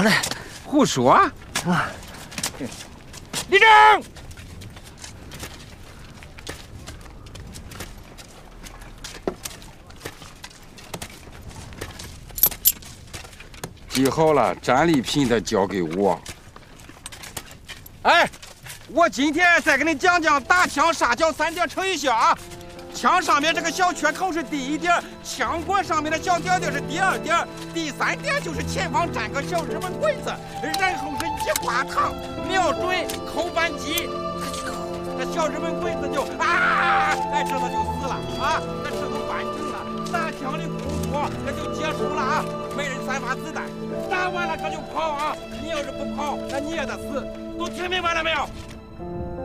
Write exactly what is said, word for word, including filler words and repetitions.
的？ 胡说！啊！立正！记好了，战利品得交给我。哎，我今天再给你讲讲打枪杀脚三点成一下啊。 枪上面这个小缺口是第一点，枪管上面的小点点是第二点，第三点就是前方站个小日本鬼子，然后是一挂膛，瞄准扣扳机，这小日本鬼子就啊，哎，这他就死了啊，这这都扳成了，打枪的工作这就结束了啊，每人三发子弹，打完了这就跑啊，你要是不跑，那你也得死，都听明白了没有？